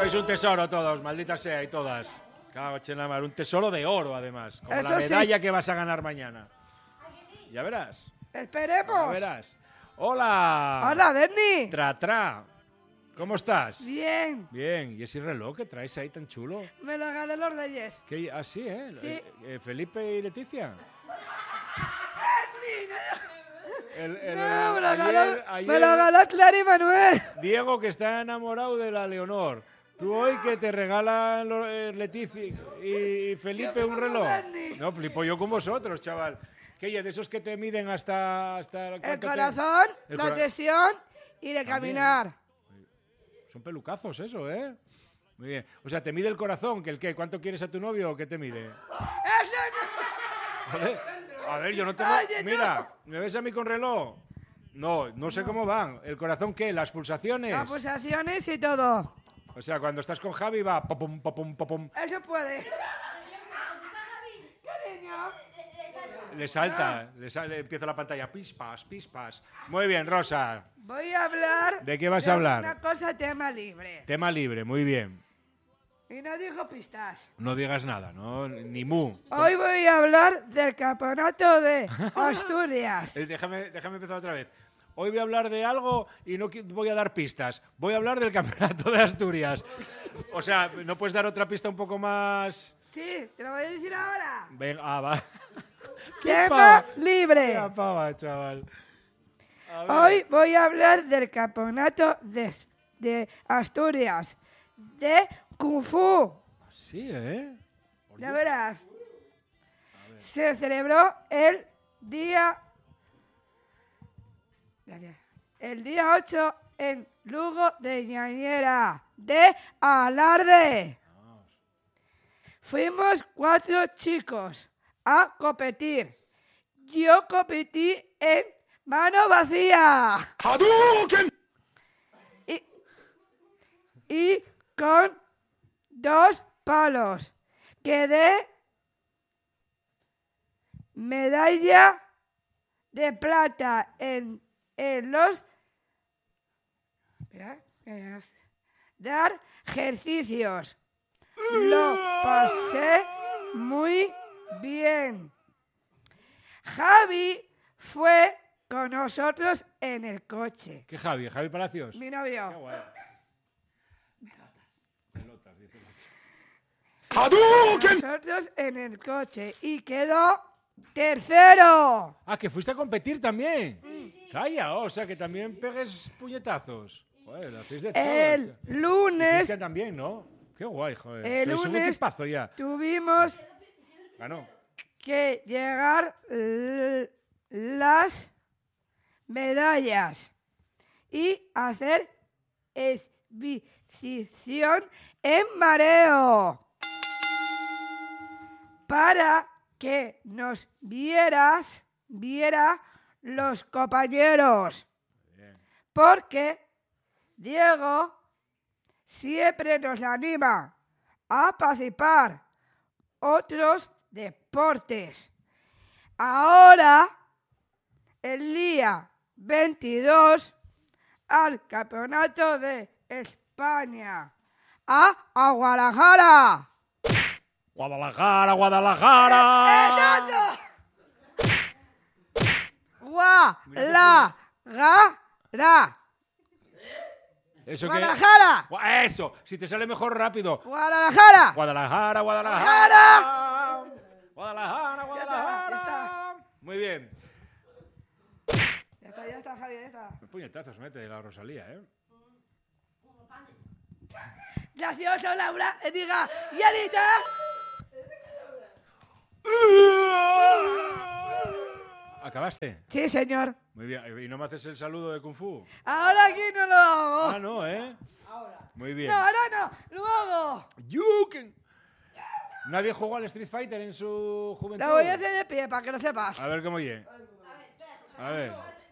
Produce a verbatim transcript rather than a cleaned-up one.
Sois un tesoro todos, maldita sea, y todas. Cago en la mar, un tesoro de oro, además. Como Eso la medalla sí. que vas a ganar mañana. Ya verás. Esperemos. Ya verás. ¡Hola! Hola, Bernie. Tra, tra. ¿Cómo estás? Bien. Bien. ¿Y ese reloj que traes ahí tan chulo? Me lo gané los Reyes. ¿Qué? ¿Ah, sí, eh? Sí. Eh, eh, ¿Felipe y Leticia? El, el- No, me lo ayer- ganó, me ayer lo ganó Clara y Manuel. Diego, que está enamorado de la Leonor. Tú hoy que te regalan lo- eh, Leticia y, y Felipe un reloj. Bernie. No, flipo yo con vosotros, chaval. ¿Qué? ¿De esos que te miden hasta, hasta El cuánto te- corazón, El la cora- tensión y de También. caminar. Son pelucazos eso, ¿eh? Muy bien. O sea, ¿te mide el corazón? ¿Que el qué? ¿Cuánto quieres a tu novio o qué te mide? ¡Eso no! Joder. A ver, yo no tengo... Oye, no. Mira, ¿me ves a mí con reloj? No, no sé cómo van. ¿El corazón qué? ¿Las pulsaciones? Las pulsaciones y todo. O sea, cuando estás con Javi va popum, popum, popum. Eso puede. Cariño. Le salta, le sale, empieza la pantalla. Pispas, pispas. Muy bien, Rosa. Voy a hablar. ¿De qué vas a hablar? Una cosa, tema libre. Tema libre, muy bien. Y no dijo pistas. No digas nada, ¿no? Ni mu. Hoy voy a hablar del campeonato de Asturias. Eh, Déjame, déjame empezar otra vez. Hoy voy a hablar de algo y no qui- voy a dar pistas. Voy a hablar del campeonato de Asturias. O sea, ¿no puedes dar otra pista un poco más...? Sí, te lo voy a decir ahora. Venga, ah, va. Tema pava. libre. Qué pava, chaval. A ver. Hoy voy a hablar del campeonato de, de Asturias de Kung Fu. Sí, ¿eh? Ya verás. Se celebró el día el día ocho en Lugo de Ñañera de Alarde. Fuimos cuatro chicos a competir. Yo competí en mano vacía. Y, y con dos palos. Quedé medalla de plata en, en los espera, eh, dar ejercicios. Lo pasé muy bien. Javi fue con nosotros en el coche. ¿Qué Javi? ¿Javi Palacios? Mi Qué novio. guay. Pelotas, dice. Nosotros en el coche y quedó tercero. Ah, que fuiste a competir también. Calla, o sea, que también pegues puñetazos. Joder, lo hacéis de todo. El o sea. Y lunes Cristian también, ¿no? Qué guay, joder. El Sois un lunes- equipazo ya. tuvimos Ganó. que llegar l- las medallas y hacer exhibición en mareo para que nos vieras viera los compañeros, porque Diego siempre nos anima a participar otros deportes. Ahora, el día veintidós, al Campeonato de España, a, a Guadalajara. Guadalajara, Guadalajara. ¡Exacto! Guadalajara. Eso que... Guadalajara. Gua- Eso, si te sale mejor rápido. Guadalajara. Guadalajara, Guadalajara. Guadalajara, Guadalajara. Ya está. Muy bien. Ya está, ya está, Javier, ya está. Qué puñetazos mete la Rosalía, ¿eh? Gracioso, Laura. Eh, Diga, ¿y Anita? ¿Acabaste? Sí, señor. Muy bien. ¿Y no me haces el saludo de Kung Fu? Ahora aquí no lo hago. Ah, no, ¿eh? Muy bien. No, ahora no. Luego. Yuken. ¿Nadie jugó al Street Fighter en su juventud? La voy a hacer de pie para que lo sepas. A ver cómo oye. A ver.